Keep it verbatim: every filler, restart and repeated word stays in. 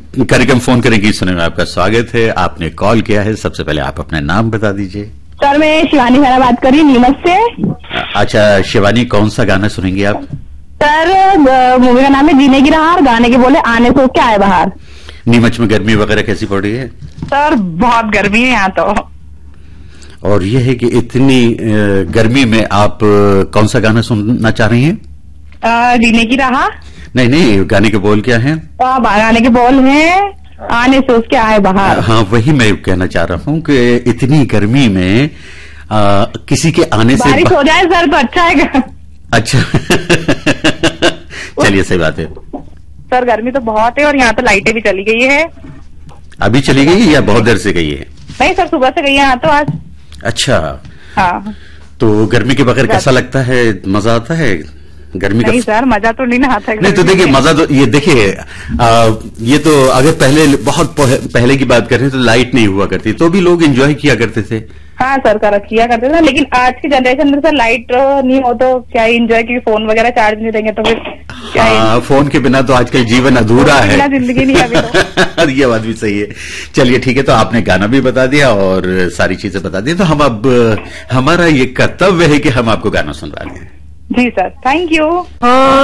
कार्यक्रम फोन करेंगी सुने में आपका स्वागत है। आपने कॉल किया है, सबसे पहले आप अपना नाम बता दीजिए। सर मैं शिवानी खैरा बात कर रही हूँ नीमच से। अच्छा शिवानी, कौन सा गाना सुनेंगे आप? सर मूवी का नाम है जीने की राह, गाने के बोले आने सोच के आए बाहर। नीमच में गर्मी वगैरह कैसी पड़ रही है? सर बहुत गर्मी है यहाँ तो। और ये है कि इतनी गर्मी में आप कौन सा गाना सुनना चाह रही हैं? जीने की राह। नहीं नहीं, गाने के बोल क्या हैं? गाने के बोल हैं आने सोच के आए बाहर। हाँ वही मैं कहना चाह रहा हूँ कि इतनी गर्मी में आ, किसी के आने से बारिश हो जाए सर तो अच्छा है। अच्छा चलिए सही बात है। सर गर्मी तो बहुत है और यहाँ तो लाइटें भी चली गई है। अभी चली गई या बहुत देर से गई है? नहीं सर सुबह से गई है यहाँ तो आज। अच्छा हाँ। तो गर्मी के बगैर कैसा लगता है? मजा आता है गर्मी का? नहीं सर मजा तो नहीं ना आता है। नहीं तो देखिए मजा तो ये देखिए ये तो अगर पहले बहुत पहले की बात करें तो लाइट नहीं हुआ करती तो भी लोग एंजॉय किया करते थे। हाँ सर कर किया करते थे, लेकिन आज की जनरेशन में सर लाइट नहीं हो तो क्या एंजॉय, क्योंकि फोन वगैरह चार्ज नहीं देंगे तो फिर क्या? हाँ, फोन के बिना तो आजकल जीवन अधूरा है, जिंदगी नहीं अभी तो। ये बात भी सही है। चलिए ठीक है, तो आपने गाना भी बता दिया और सारी चीजें बता दी, तो हम अब हमारा ये कर्तव्य है कि हम आपको गाना सुनवा दें। जी सर, थैंक यू।